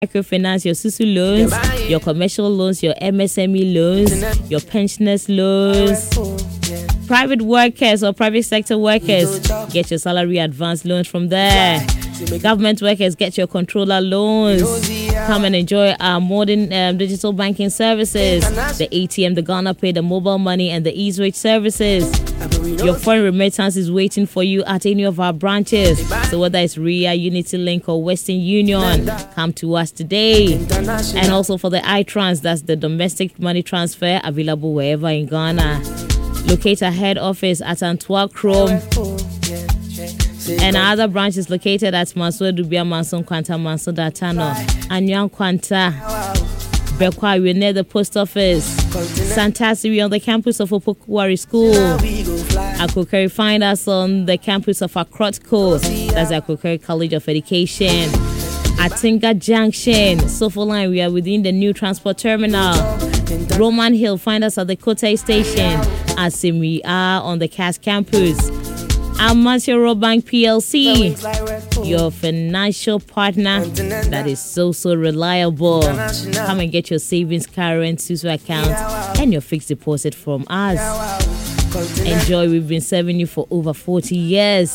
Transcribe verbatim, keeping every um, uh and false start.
Microfinance, your Susu loans, your commercial loans, your M S M E loans, your pensioners loans. Private workers or private sector workers, get your salary advance loans from there. Government workers, get your controller loans. Come and enjoy our modern um, digital banking services. The A T M, the Ghana Pay, the mobile money, and the eSwitch services. Your foreign remittance is waiting for you at any of our branches. So whether it's R I A, Unity Link, or Western Union, come to us today. And also for the iTrans, that's the domestic money transfer, available wherever in Ghana. Locate our head office at Antwerp Chrome. And our other branch is located at Manso Dubia, Manso Kwanta, Manso Datano, Anyang Kwanta, Bekwa, we're near the post office. Santasi, on the campus of Opokuwari School. Akokeri, find us on the campus of Akrotco, that's Akokeri College of Education. At Tinga Junction, Sofo Line, we are within the new transport terminal. Roman Hill, find us at the Kote Station. As we are on the C A S campus. Amasio Robank P L C, your financial partner that is so, so reliable. Come and get your savings, current, Susu account, and your fixed deposit from us. Enjoy, we've been serving you for over forty years.